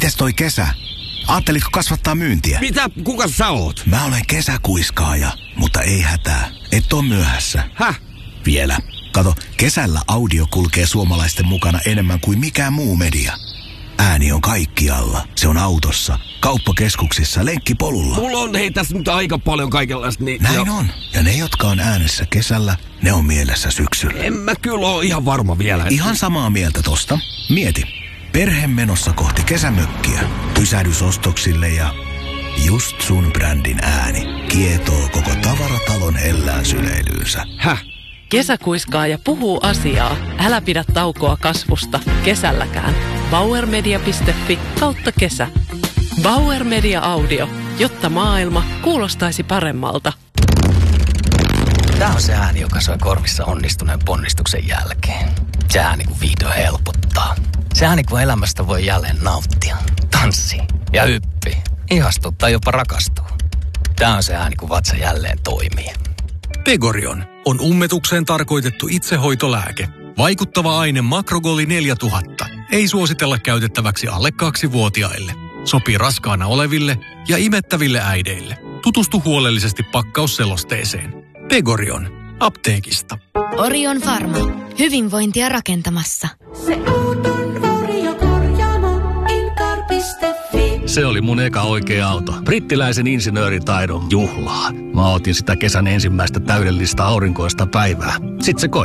Mites toi kesä? Aattelitko kasvattaa myyntiä? Mitä? Kuka sä oot? Mä olen kesäkuiskaaja, mutta ei hätää. Et oo myöhässä. Häh? Vielä. Kato, kesällä audio kulkee suomalaisten mukana enemmän kuin mikään muu media. Ääni on kaikkialla. Se on autossa, kauppakeskuksissa, lenkkipolulla. Mulla on tässä nyt aika paljon kaikenlaista. Niin näin on. Ja ne, jotka on äänessä kesällä, ne on mielessä syksyllä. En mä kyllä ole ihan varma vielä. Ihan samaa mieltä tosta. Mieti. Perhe menossa kohti kesämökkiä. Pysähdysostoksille ja just sun brändin ääni kietoo koko tavaratalon hellään syleilyynsä. Häh? Kesäkuiskaaja puhuu asiaa. Älä pidä taukoa kasvusta kesälläkään. Bauermedia.fi/kesä. Bauer Media Audio, jotta maailma kuulostaisi paremmalta. Tämä on se ääni, joka soi korvissa onnistuneen ponnistuksen jälkeen. Se ääni, kun vihdoin helpottaa. Se ääni, kun elämästä voi jälleen nauttia, tanssia ja hyppii, ihastua tai jopa rakastua. Tämä on se ääni, kun vatsa jälleen toimii. Pegorion on ummetukseen tarkoitettu itsehoitolääke. Vaikuttava aine Makrogoli 4000. Ei suositella käytettäväksi alle 2-vuotiaille. Sopii raskaana oleville ja imettäville äideille. Tutustu huolellisesti pakkausselosteeseen. Pegorion. Apteekista. Orion Pharma. Hyvinvointia rakentamassa. Se auton Orio-korjaamo. Incar.fi. Se oli mun eka oikea auto. Brittiläisen insinööritaidon juhlaa. Mä otin sitä kesän ensimmäistä täydellistä aurinkoista päivää. Sitten se